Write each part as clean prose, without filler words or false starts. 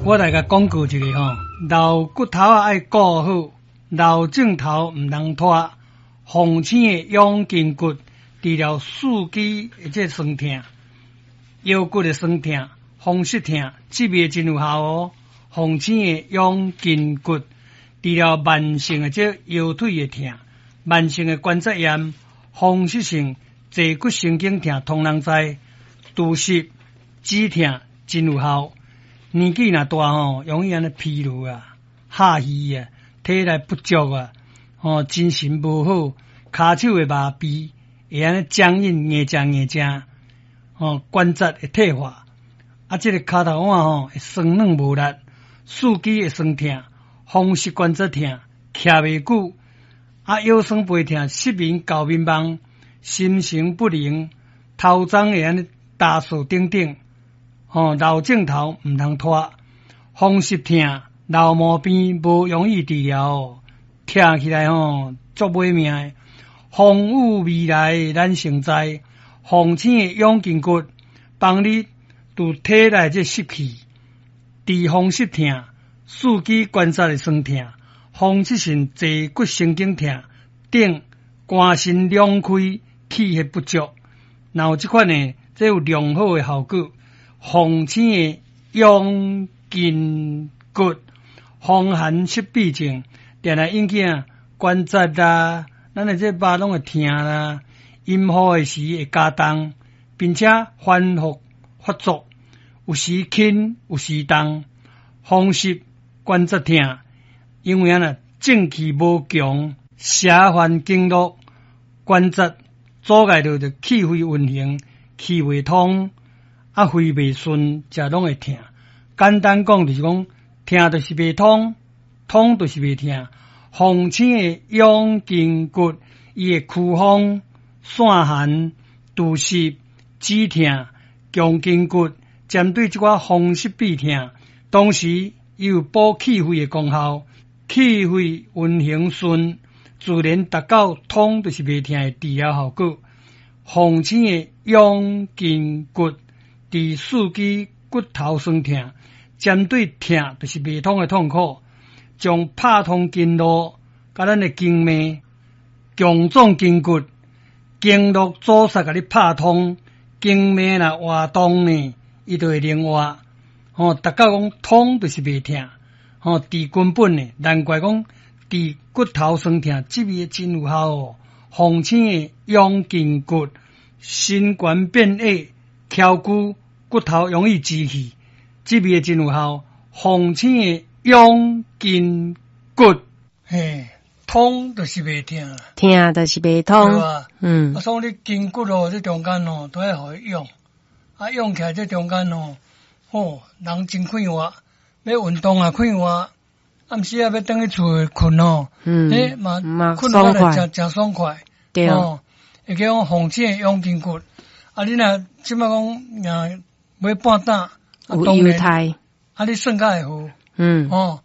我来甲广告一个吼，老骨头啊爱顾好，老镜头毋通拖。红星的养筋骨，治疗四肢的酸痛、腰骨的酸痛、风湿痛，这味真有效哦。红星的养筋骨，治疗慢性的腰腿的痛、慢性的关节炎、风湿性坐骨神经痛，通人知。拄湿、止痛真有效。年纪若大吼，容易安尼疲劳啊、下虚啊、体力不足啊。精神无好，骹手会麻痹，会安尼僵硬、硬正，关节会退化，这个骹头腕会酸软无力，四肢会酸痛，风湿关节痛，徛袂久，腰酸背痛，失眠、搞迷茫，心神不宁，头鬃会安尼打扫等等，老镜头毋通拖，风湿痛、老毛病无容易治疗，听起来足买命的。风雨未来咱成知，红星的养筋骨帮你除体内这湿气，治风湿痛、四肢关节的酸痛、风湿性坐骨神经痛等肝肾两开、气血不足，然后这款呢，这有良好的效果。红星的养筋骨，风寒湿痹症，定来引起关节啦，咱的这肉拢会痛啦，阴雨的时会加重，并且反复发作，有时轻，有时重，风湿关节痛，因为正气无强，邪烦经络，关节阻碍到气血运行，气未通，肺未顺，这拢会痛。简单讲就是讲，痛就是未通，通就是未痛。红星的养筋骨，伊会驱风、散寒、除湿、止痛、强筋骨，针对这款风湿痹痛，同时伊有补气血的功效，气血运行顺，自然达到通就是未痛的治疗效果。红星的养筋骨，治四肢骨头酸痛，针对痛就是未通的痛苦，将拍通经络，甲咱的经脉、强壮筋骨、经络阻塞，甲你拍通，经脉若活动呢，伊就会灵活。达到讲通就是未痛，治根本呢，难怪讲治骨头酸痛，这味真有效哦。红星的养筋骨，心冠变矮、翘骨、骨头容易积气，这味真有效。红星的养筋骨，通就是袂痛， 痛就是袂通， 对吧？所以你筋骨这中间都要互伊用，用起来这中间人真快活，要运动也快活，暗时要等去厝困嘛困爽快， 真爽快， 对会叫讲红星的养筋骨，你若即摆讲买半担， 有优待， 你算较会好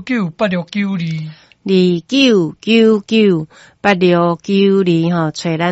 ，29998692，29998692， 找咱。